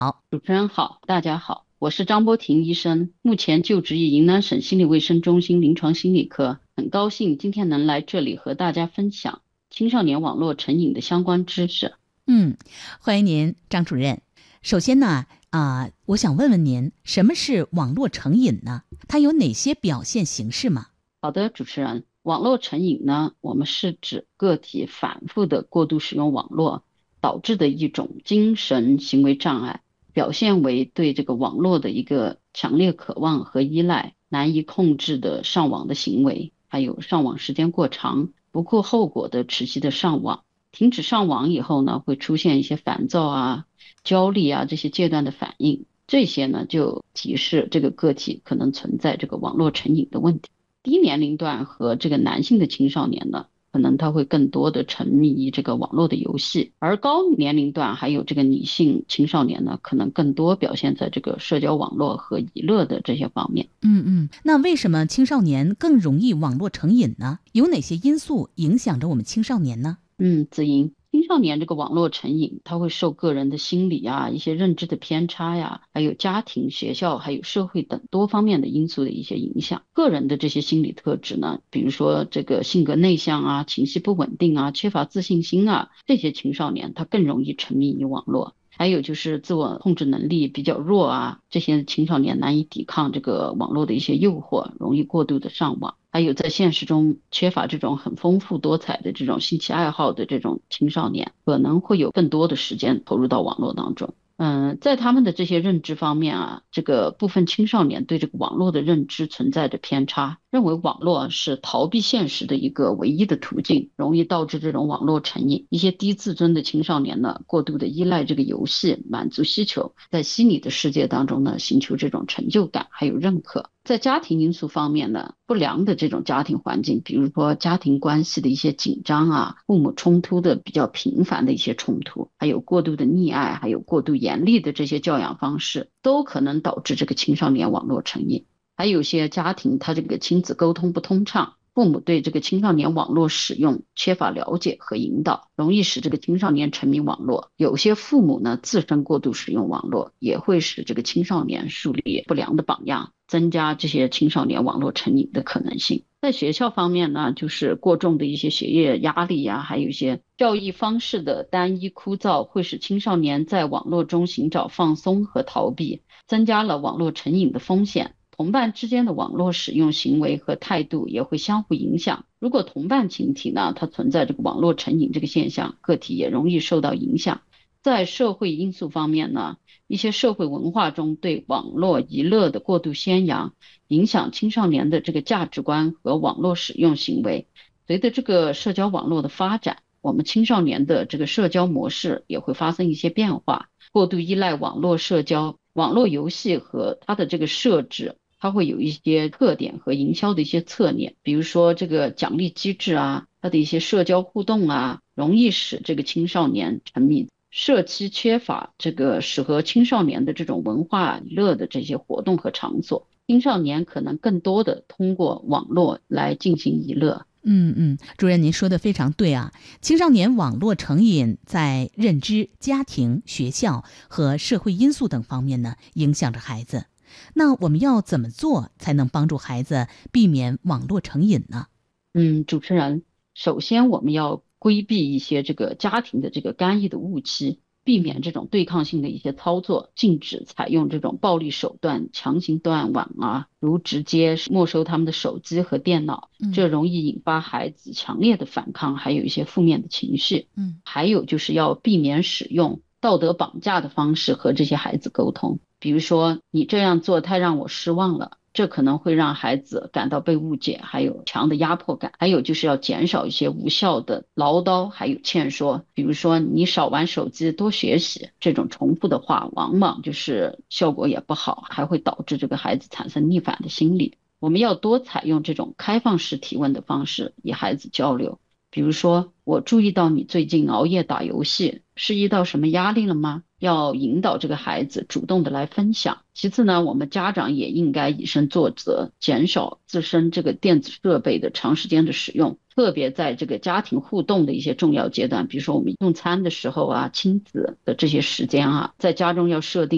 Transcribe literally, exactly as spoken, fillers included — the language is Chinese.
主持人好，大家好，我是张波婷医生，目前就职于云南省心理卫生中心临床心理科，很高兴今天能来这里和大家分享青少年网络成瘾的相关知识。 嗯，欢迎您，张主任。首先呢，啊、我想问问您，什么是网络成瘾呢？它有哪些表现形式吗？ 好的，主持人，网络成瘾呢，我们是指个体反复的过度使用网络导致的一种精神行为障碍，表现为对这个网络的一个强烈渴望和依赖，难以控制的上网的行为，还有上网时间过长，不顾后果的持续的上网。停止上网以后呢，会出现一些烦躁啊、焦虑啊这些阶段的反应，这些呢就提示这个个体可能存在这个网络成瘾的问题。低年龄段和这个男性的青少年呢，可能他会更多的沉迷于这个网络的游戏，而高年龄段还有这个女性青少年呢，可能更多表现在这个社交网络和娱乐的这些方面。 嗯嗯，那为什么青少年更容易网络成瘾呢？有哪些因素影响着我们青少年呢？ 嗯，子莹，青少年这个网络成瘾，他会受个人的心理啊、一些认知的偏差呀，还有家庭、学校、还有社会等多方面的因素的一些影响。个人的这些心理特质呢，比如说这个性格内向啊、情绪不稳定啊、缺乏自信心啊，这些青少年他更容易沉迷于网络。还有就是自我控制能力比较弱啊，这些青少年难以抵抗这个网络的一些诱惑，容易过度的上网。还有在现实中缺乏这种很丰富多彩的这种兴趣爱好的这种青少年，可能会有更多的时间投入到网络当中。嗯，在他们的这些认知方面啊，这个部分青少年对这个网络的认知存在着偏差，认为网络是逃避现实的一个唯一的途径，容易导致这种网络成瘾。一些低自尊的青少年呢，过度的依赖这个游戏，满足需求，在虚拟的世界当中呢，寻求这种成就感还有认可。在家庭因素方面呢，不良的这种家庭环境，比如说家庭关系的一些紧张啊，父母冲突的比较频繁的一些冲突，还有过度的溺爱，还有过度严厉的这些教养方式，都可能导致这个青少年网络成瘾。还有些家庭他这个亲子沟通不通畅，父母对这个青少年网络使用缺乏了解和引导，容易使这个青少年沉迷网络。有些父母呢自身过度使用网络，也会使这个青少年树立不良的榜样，增加这些青少年网络成瘾的可能性。在学校方面呢，就是过重的一些学业压力呀、还有一些教育方式的单一枯燥，会使青少年在网络中寻找放松和逃避，增加了网络成瘾的风险。同伴之间的网络使用行为和态度也会相互影响。如果同伴群体呢，它存在这个网络成瘾这个现象，个体也容易受到影响。在社会因素方面呢，一些社会文化中对网络娱乐的过度宣扬，影响青少年的这个价值观和网络使用行为。随着这个社交网络的发展，我们青少年的这个社交模式也会发生一些变化，过度依赖网络社交、网络游戏和它的这个设置。它会有一些特点和营销的一些策略，比如说这个奖励机制啊，它的一些社交互动啊，容易使这个青少年沉迷。社区缺乏这个适合青少年的这种文化娱乐的这些活动和场所，青少年可能更多的通过网络来进行娱乐。 嗯嗯，主任您说的非常对啊。青少年网络成瘾在认知、家庭、学校和社会因素等方面呢，影响着孩子。那我们要怎么做才能帮助孩子避免网络成瘾呢？ 嗯，主持人，首先我们要规避一些这个家庭的这个干预的误区，避免这种对抗性的一些操作，禁止采用这种暴力手段强行断网啊，如直接没收他们的手机和电脑，这容易引发孩子强烈的反抗，还有一些负面的情绪。 嗯， 还有就是要避免使用道德绑架的方式和这些孩子沟通，比如说你这样做太让我失望了。这可能会让孩子感到被误解，还有强的压迫感。还有就是要减少一些无效的唠叨，还有劝说，比如说你少玩手机，多学习，这种重复的话，往往就是效果也不好，还会导致这个孩子产生逆反的心理。我们要多采用这种开放式提问的方式与孩子交流，比如说我注意到你最近熬夜打游戏，是遇到什么压力了吗？要引导这个孩子主动的来分享。其次呢，我们家长也应该以身作则，减少自身这个电子设备的长时间的使用，特别在这个家庭互动的一些重要阶段，比如说我们用餐的时候啊，亲子的这些时间啊，在家中要设定